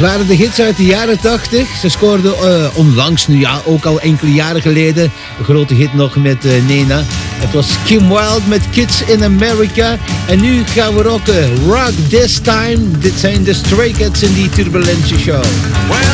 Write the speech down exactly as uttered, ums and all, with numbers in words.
waren de hits uit de jaren tachtig. Ze scoorden uh, onlangs, nu ja, ook al enkele jaren geleden, een grote hit nog met uh, Nena. Het was Kim Wilde met Kids in America. En nu gaan we rocken. Rock This Time. Dit zijn de Stray Cats in die Turbulentie Show.